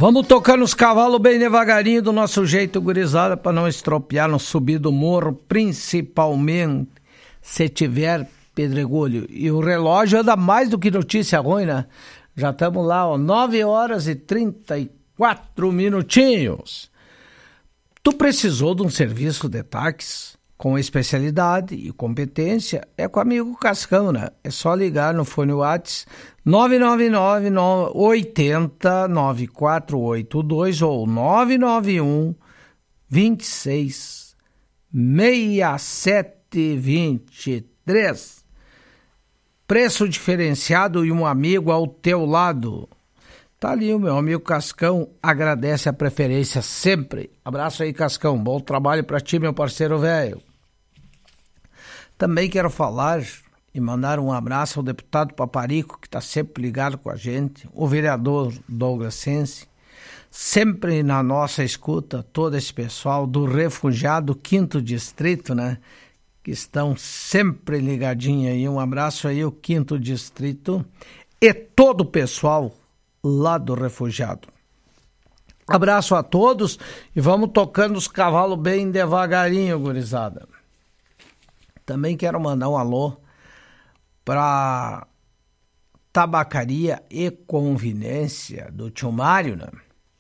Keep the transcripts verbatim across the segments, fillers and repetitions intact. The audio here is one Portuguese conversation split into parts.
Vamos tocando os cavalos bem devagarinho do nosso jeito, gurizada, para não estropiar no subir do morro, principalmente se tiver pedregulho. E o relógio anda mais do que notícia ruim, né? Já estamos lá, ó, nove horas e trinta e quatro minutinhos. Tu precisou de um serviço de táxi com especialidade e competência? É com o amigo Cascão, né? É só ligar no fone WhatsApp nove nove nove, oito zero, nove quatro oito dois ou nove nove um, dois seis, seis sete dois três. Preço diferenciado e um amigo ao teu lado. Tá ali o meu amigo Cascão, agradece a preferência sempre. Abraço aí, Cascão, bom trabalho pra ti, meu parceiro velho. Também quero falar e mandar um abraço ao deputado Paparico, que está sempre ligado com a gente, o vereador Douglas Sense, sempre na nossa escuta, todo esse pessoal do refugiado quinto distrito, né, que estão sempre ligadinho aí. Um abraço aí ao quinto distrito e todo o pessoal lá do refugiado. Abraço a todos e vamos tocando os cavalos bem devagarinho, gurizada. Também quero mandar um alô para Tabacaria e Conveniência do Tio Mário, né?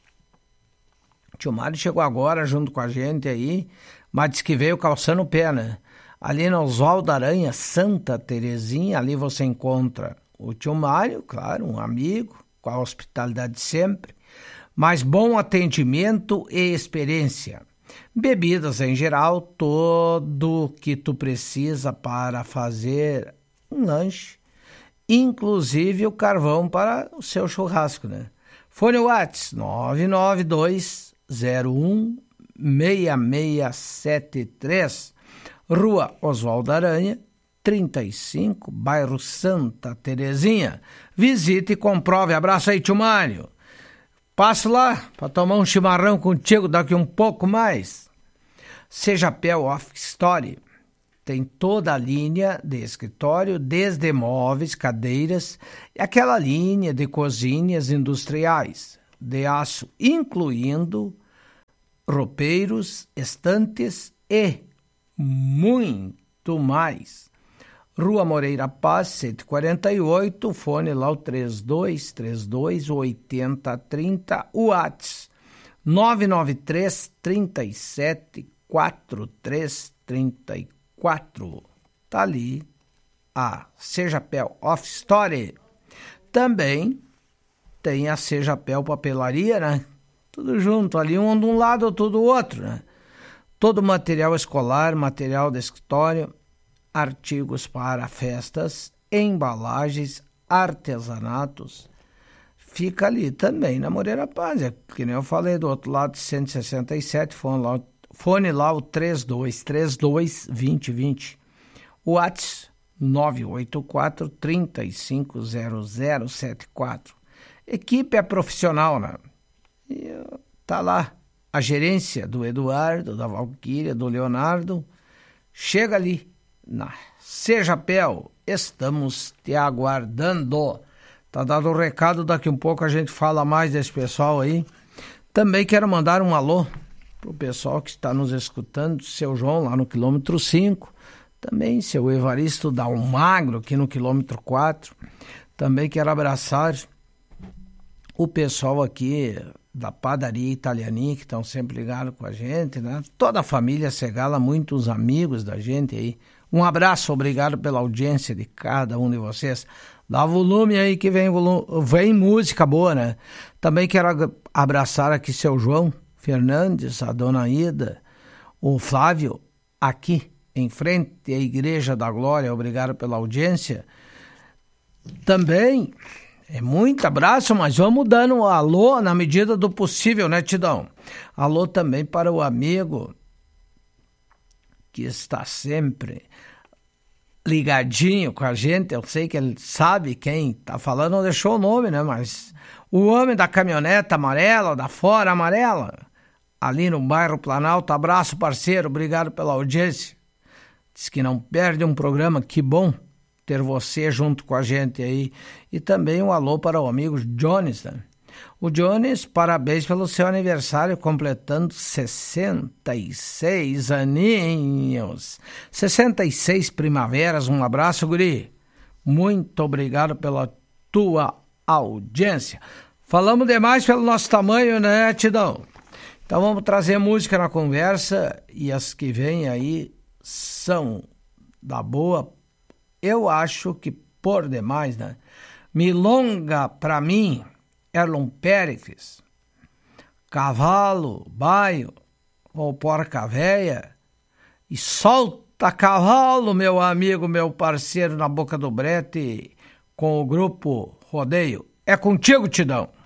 O Tio Mário chegou agora junto com a gente aí, mas disse que veio calçando o pé, né? Ali no Oswaldo Aranha, Santa Terezinha, ali você encontra o Tio Mário, claro, um amigo, com a hospitalidade de sempre, mas bom atendimento e experiência. Bebidas em geral, tudo que tu precisa para fazer um lanche, inclusive o carvão para o seu churrasco, né? Fone WhatsApp nove nove dois zero um seis seis sete três, Rua Oswaldo Aranha, trinta e cinco, bairro Santa Terezinha. Visite e comprove. Abraço aí, tio Mário. Passo lá para tomar um chimarrão contigo daqui um pouco mais. Sejapel Office Story tem toda a linha de escritório, desde móveis, cadeiras e aquela linha de cozinhas industriais de aço, incluindo roupeiros, estantes e muito mais. Rua Moreira Paz, cento e quarenta e oito, fone lá o três dois três dois, oito zero três zero, WhatsApp nove nove três, trinta e sete, quarenta e três trinta e quatro. Tá ali a Sejapel Office Story. Também tem a Sejapel Papelaria, né? Tudo junto, ali um de um lado, outro do outro, né? Todo material escolar, material de escritório, artigos para festas, embalagens, artesanatos, fica ali também na Moreira Paz, é que nem eu falei, do outro lado, cento e sessenta e sete, fone lá, fone lá o três dois três dois, dois zero dois zero, o WhatsApp nove oito quatro, três cinco zero zero sete quatro. Equipe é profissional, né? E tá lá a gerência do Eduardo, da Valquíria, do Leonardo. Chega ali na Sejapel, estamos te aguardando. Tá dado o recado, daqui um pouco a gente fala mais desse pessoal aí. Também quero mandar um alô pro pessoal que está nos escutando, seu João lá no quilômetro cinco, também seu Evaristo da Almagro aqui no quilômetro quatro. Também quero abraçar o pessoal aqui da Padaria Italianinha, que estão sempre ligados com a gente, né? Toda a família Segala, muitos amigos da gente aí. Um abraço, obrigado pela audiência de cada um de vocês. Dá volume aí que vem, volume, vem música boa, né? Também quero abraçar aqui seu João Fernandes, a dona Ida, o Flávio, aqui em frente à Igreja da Glória, obrigado pela audiência. Também é muito abraço, mas vamos dando um alô na medida do possível, né, Tidão? Alô também para o amigo que está sempre ligadinho com a gente. Eu sei que ele sabe quem está falando, não deixou o nome, né? Mas o homem da caminhoneta amarela, da Fora Amarela, ali no bairro Planalto. Abraço, parceiro, obrigado pela audiência. Diz que não perde um programa, que bom ter você junto com a gente aí. E também um alô para o amigo Jones, né? O Jones, parabéns pelo seu aniversário, completando sessenta e seis aninhos. sessenta e seis primaveras, um abraço, guri. Muito obrigado pela tua audiência. Falamos demais pelo nosso tamanho, né, Tidão? Então vamos trazer música na conversa e as que vêm aí são da boa, eu acho que por demais, né? Milonga pra mim, Erlon Pérez, Cavalo, Baio, ou Porca Véia, e solta cavalo, meu amigo, meu parceiro, na boca do brete, com o grupo Rodeio. É contigo, Tidão.